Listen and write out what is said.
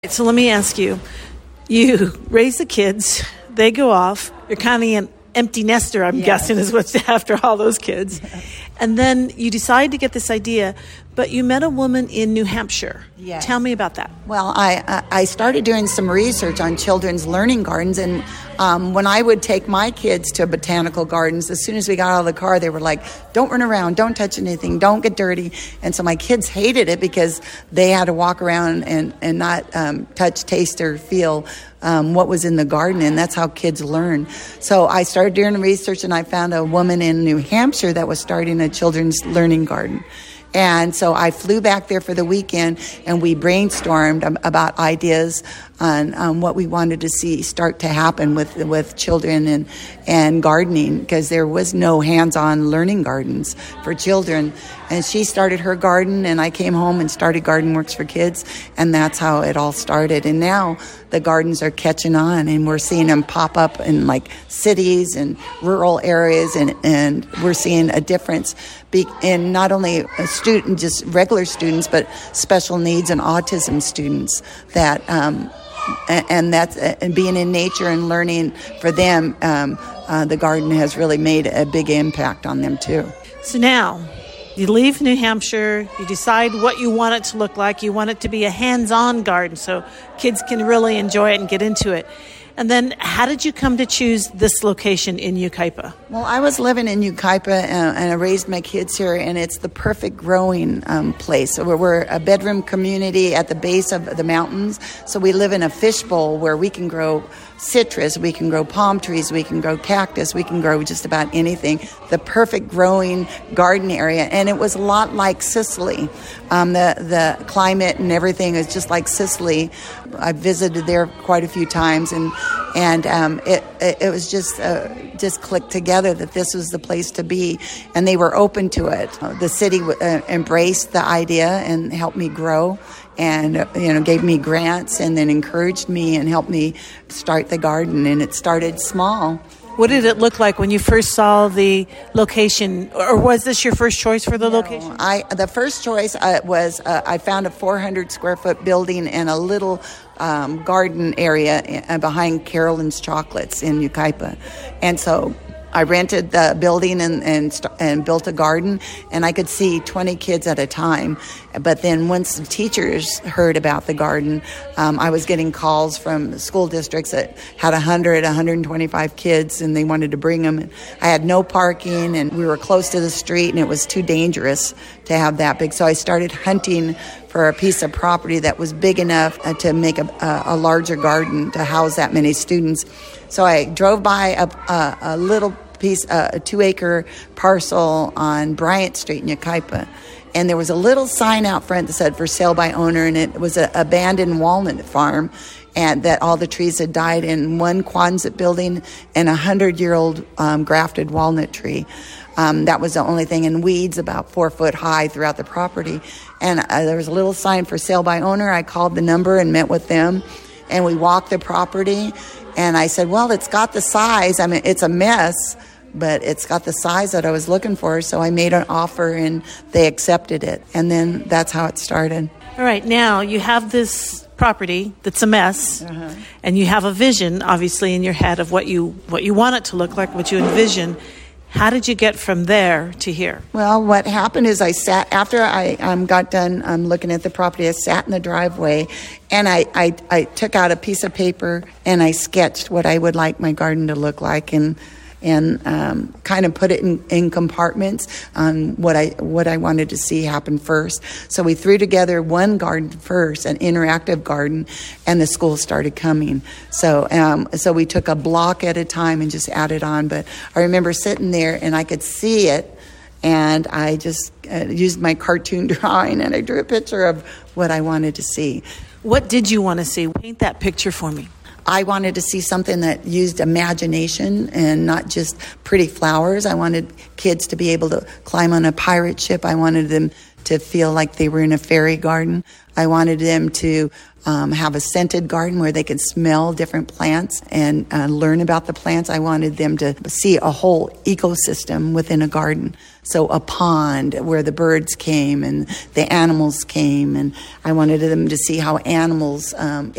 So let me ask you, you raise the kids, they go off, you're kind of an empty nester, I'm guessing, is what's after all those kids. And then you decide to get this idea, but you met a woman in New Hampshire. Yes. Tell me about that. Well, I started doing some research on children's learning gardens, and when I would take my kids to botanical gardens, as soon as we got out of the car, they were like, don't run around, don't touch anything, don't get dirty. And so my kids hated it because they had to walk around and not touch, taste, or feel what was in the garden, and that's how kids learn. So I started doing research, and I found a woman in New Hampshire that was starting a children's learning garden. And so I flew back there for the weekend, and we brainstormed about ideas on what we wanted to see start to happen with children and gardening, because there was no hands-on learning gardens for children. And she started her garden, and I came home and started Garden Works for Kids, and that's how it all started. And now the gardens are catching on, and we're seeing them pop up in like cities and rural areas, and we're seeing a difference in not only just regular students, but special needs and autism students that and being in nature and learning for them, the garden has really made a big impact on them too. So now you leave New Hampshire, you decide what you want it to look like. You want it to be a hands-on garden so kids can really enjoy it and get into it. And then how did you come to choose this location in Yucaipa? Well, I was living in Yucaipa, and I raised my kids here, and it's the perfect growing place. So we're a bedroom community at the base of the mountains. So we live in a fishbowl where we can grow citrus, we can grow palm trees, we can grow cactus, we can grow just about anything. The perfect growing garden area. And it was a lot like Sicily. The climate and everything is just like Sicily. I visited there quite a few times, and it was just clicked together that this was the place to be, and they were open to it. The city embraced the idea and helped me grow, and gave me grants, and then encouraged me and helped me start the garden. And it started small. What did it look like when you first saw the location, or was this your first choice for the location? The first choice was I found a 400 square foot building and a little garden area behind Carolyn's Chocolates in Yucaipa, and so I rented the building and built a garden, and I could see 20 kids at a time. But then once the teachers heard about the garden, I was getting calls from school districts that had 100, 125 kids, and they wanted to bring them. I had no parking, and we were close to the street, and it was too dangerous to have that big. So I started hunting for a piece of property that was big enough to make a larger garden to house that many students. So I drove by a little piece, a 2-acre parcel on Bryant Street in Yucaipa. And there was a little sign out front that said for sale by owner, and it was an abandoned walnut farm, and that all the trees had died in one Quonset building and a 100-year-old grafted walnut tree. That was the only thing, and weeds about 4 foot high throughout the property. And there was a little sign for sale by owner. I called the number and met with them, and we walked the property. And I said, well, it's got the size. I mean, it's a mess, but it's got the size that I was looking for. So I made an offer, and they accepted it. And then that's how it started. All right. Now you have this property that's a mess, and you have a vision, obviously, in your head of what you want it to look like, what you envision. How did you get from there to here? Well, what happened is I sat, after I got done looking at the property, I sat in the driveway, and I took out a piece of paper, and I sketched what I would like my garden to look like, and kind of put it in compartments on what I wanted to see happen first. So we threw together one garden first, an interactive garden, and the school started coming. So we took a block at a time and just added on. But I remember sitting there, and I could see it, and I just used my cartoon drawing, and I drew a picture of what I wanted to see. What did you want to see? Paint that picture for me. I wanted to see something that used imagination and not just pretty flowers. I wanted kids to be able to climb on a pirate ship. I wanted them to feel like they were in a fairy garden. I wanted them to have a scented garden where they could smell different plants and learn about the plants. I wanted them to see a whole ecosystem within a garden. So a pond where the birds came and the animals came, and I wanted them to see how animals